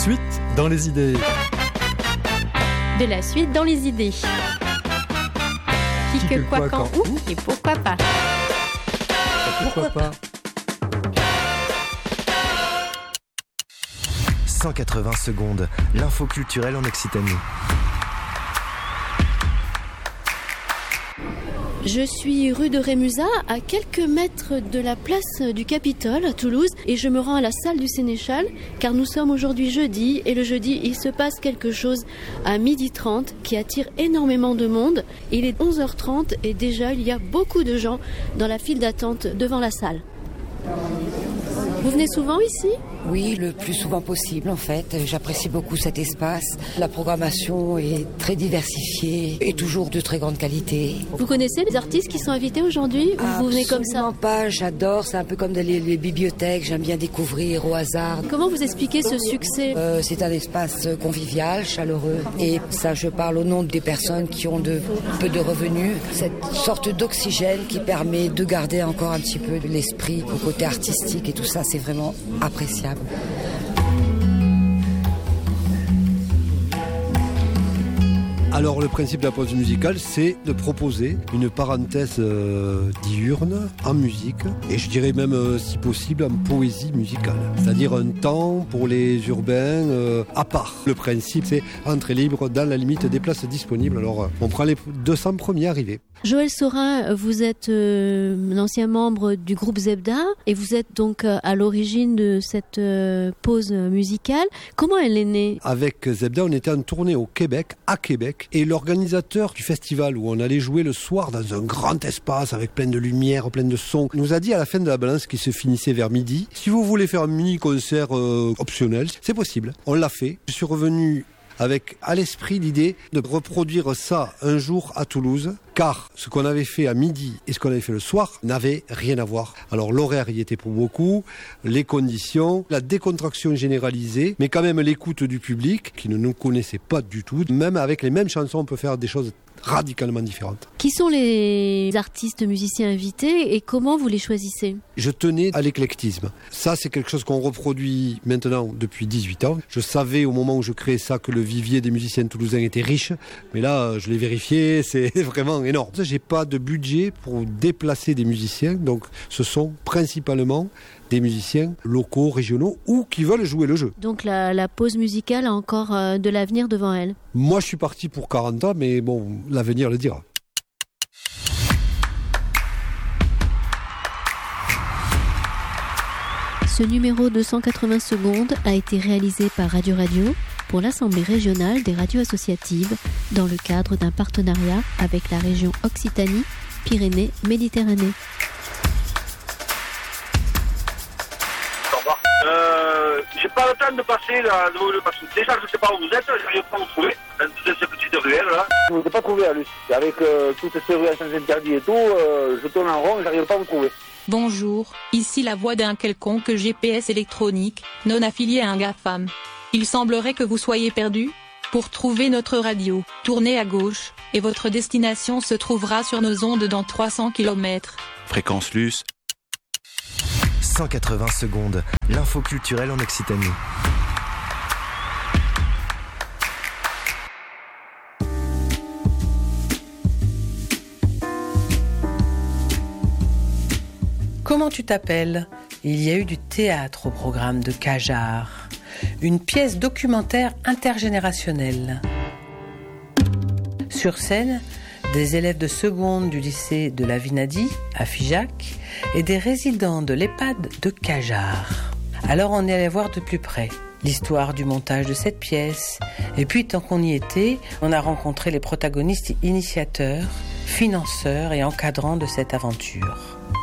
suite dans les idées. De la suite dans les idées. Qui que quoi, quand, où et pourquoi pas. Pourquoi pas. 180 secondes, l'info culturelle en Occitanie. Je suis rue de Rémusat, à quelques mètres de la place du Capitole à Toulouse, et je me rends à la salle du Sénéchal, car nous sommes aujourd'hui jeudi, et le jeudi, il se passe quelque chose à 12h30 qui attire énormément de monde. Il est 11h30 et déjà il y a beaucoup de gens dans la file d'attente devant la salle. Vous venez souvent ici ? Oui, le plus souvent possible en fait. J'apprécie beaucoup cet espace. La programmation est très diversifiée et toujours de très grande qualité. Vous connaissez les artistes qui sont invités aujourd'hui ou vous venez comme ça ? Absolument pas, j'adore. C'est un peu comme dans les bibliothèques. J'aime bien découvrir au hasard. Comment vous expliquez ce succès ? C'est un espace convivial, chaleureux. Et ça, je parle au nom des personnes qui ont peu de revenus. Cette sorte d'oxygène qui permet de garder encore un petit peu l'esprit, le côté artistique et tout ça, c'est vraiment appréciable. Alors le principe de la pause musicale, c'est de proposer une parenthèse diurne en musique et je dirais même si possible en poésie musicale. C'est-à-dire un temps pour les urbains à part. Le principe, c'est entrée libre dans la limite des places disponibles. Alors on prend les 200 premiers arrivés. Joël Saurin, vous êtes un ancien membre du groupe Zebda et vous êtes donc à l'origine de cette pause musicale. Comment elle est née ? Avec Zebda, on était en tournée au Québec, à Québec, et l'organisateur du festival où on allait jouer le soir dans un grand espace avec plein de lumière, plein de sons, nous a dit à la fin de la balance qui se finissait vers midi, si vous voulez faire un mini-concert optionnel, c'est possible. On l'a fait. Je suis revenu avec à l'esprit l'idée de reproduire ça un jour à Toulouse, car ce qu'on avait fait à midi et ce qu'on avait fait le soir n'avait rien à voir. Alors l'horaire y était pour beaucoup, les conditions, la décontraction généralisée, mais quand même l'écoute du public qui ne nous connaissait pas du tout. Même avec les mêmes chansons, on peut faire des choses radicalement différentes. Qui sont les artistes musiciens invités et comment vous les choisissez ? Je tenais à l'éclectisme. Ça, c'est quelque chose qu'on reproduit maintenant depuis 18 ans. Je savais au moment où je créais ça que le vivier des musiciens toulousains était riche, mais là, je l'ai vérifié, c'est vraiment énorme. J'ai pas de budget pour déplacer des musiciens, donc ce sont principalement des musiciens locaux, régionaux ou qui veulent jouer le jeu. Donc la pause musicale a encore de l'avenir devant elle. Moi, je suis parti pour 40 ans, mais bon, l'avenir le dira. Ce numéro de 180 secondes a été réalisé par Radio Radio pour l'Assemblée régionale des radios associatives dans le cadre d'un partenariat avec la région Occitanie-Pyrénées-Méditerranée. J'ai pas le temps de passer là, parce que déjà je sais pas où vous êtes, j'arrive pas à vous trouver, dans cette petite ruelle là. Je ne vous ai pas trouvé à Luce, avec toutes ces ruelles sans interdit et tout, je tourne en rond, j'arrive pas à vous trouver. Bonjour, ici la voix d'un quelconque GPS électronique, non affilié à un GAFAM. Il semblerait que vous soyez perdu. Pour trouver notre radio, tournez à gauche, et votre destination se trouvera sur nos ondes dans 300 km. Fréquence Luce. 180 secondes, l'info culturelle en Occitanie. Comment tu t'appelles ? Il y a eu du théâtre au programme de Cajar. Une pièce documentaire intergénérationnelle. Sur scène, des élèves de seconde du lycée de la Vinadie, à Figeac, et des résidents de l'EHPAD de Cajar. Alors on est allé voir de plus près l'histoire du montage de cette pièce. Et puis tant qu'on y était, on a rencontré les protagonistes initiateurs, financeurs et encadrants de cette aventure.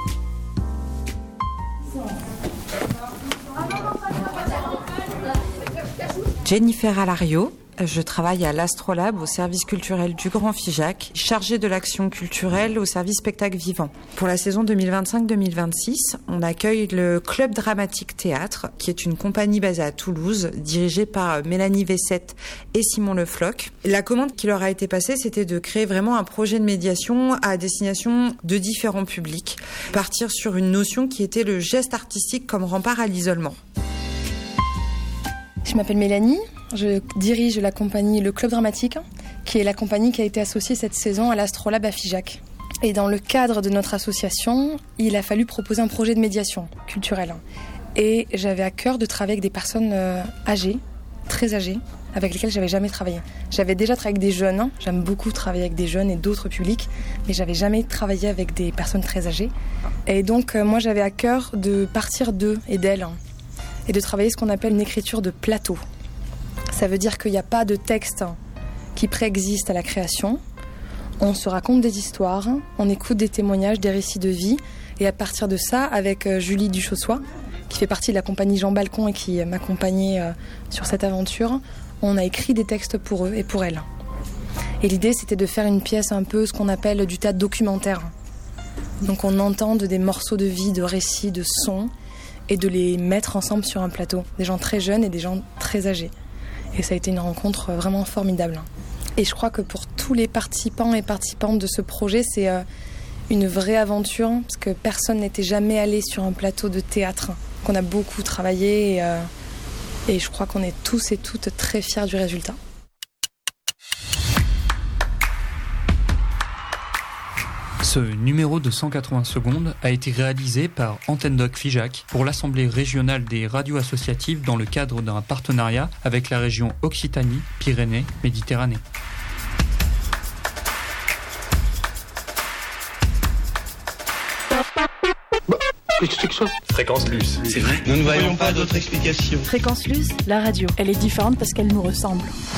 Jennifer Alario, je travaille à l'Astrolabe au service culturel du Grand Figeac, chargée de l'action culturelle au service spectacle vivant. Pour la saison 2025-2026, on accueille le Club Dramatique Théâtre, qui est une compagnie basée à Toulouse, dirigée par Mélanie Vessette et Simon Le Floch. La commande qui leur a été passée, c'était de créer vraiment un projet de médiation à destination de différents publics. Partir sur une notion qui était le geste artistique comme rempart à l'isolement. Je m'appelle Mélanie, je dirige la compagnie Le Club Dramatique, qui est la compagnie qui a été associée cette saison à l'Astrolabe à Figeac. Et dans le cadre de notre association, il a fallu proposer un projet de médiation culturelle. Et j'avais à cœur de travailler avec des personnes âgées, très âgées, avec lesquelles j'avais jamais travaillé. J'avais déjà travaillé avec des jeunes, j'aime beaucoup travailler avec des jeunes et d'autres publics, mais j'avais jamais travaillé avec des personnes très âgées. Et donc moi j'avais à cœur de partir d'eux et d'elles et de travailler ce qu'on appelle une écriture de plateau. Ça veut dire qu'il n'y a pas de texte qui préexiste à la création. On se raconte des histoires, on écoute des témoignages, des récits de vie, et à partir de ça, avec Julie Duchossois, qui fait partie de la compagnie Jean Balcon et qui m'accompagnait sur cette aventure, on a écrit des textes pour eux et pour elles. Et l'idée, c'était de faire une pièce un peu ce qu'on appelle du théâtre documentaire. Donc on entend des morceaux de vie, de récits, de sons, et de les mettre ensemble sur un plateau. Des gens très jeunes et des gens très âgés. Et ça a été une rencontre vraiment formidable. Et je crois que pour tous les participants et participantes de ce projet, c'est une vraie aventure, parce que personne n'était jamais allé sur un plateau de théâtre. Qu'on a beaucoup travaillé et je crois qu'on est tous et toutes très fiers du résultat. Ce numéro de 180 secondes a été réalisé par Antenne Doc Figeac pour l'Assemblée régionale des radios associatives dans le cadre d'un partenariat avec la région Occitanie-Pyrénées-Méditerranée. Qu'est-ce que c'est que ça ? Fréquence Luce. C'est vrai ? Nous ne voyons pas d'autre explication. Fréquence Luce, la radio. Elle est différente parce qu'elle nous ressemble.